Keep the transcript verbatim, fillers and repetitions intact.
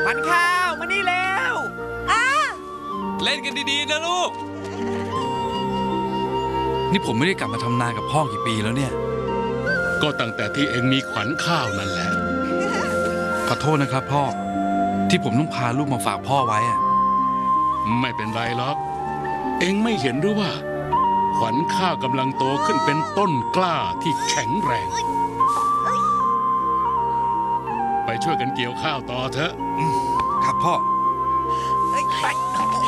ขวัญข้าวมานี่แล้วเล่นกันดีๆนะลูกนี่ผมไม่ได้กลับมาทำนากับพ่อกี่ปีแล้วเนี่ยก็ตั้งแต่ที่เอ็งมีขวัญข้าวนั่นแหละขอโทษนะครับพ่อที่ผมต้องพาลูกมาฝากพ่อไว้อะไม่เป็นไรหรอกเอ็งไม่เห็นหรือว่าขวัญข้าวกำลังโตขึ้นเป็นต้นกล้าที่แข็งแรงไปช่วยกันเกี่ยวข้าวต่อเถอะครับพ่อ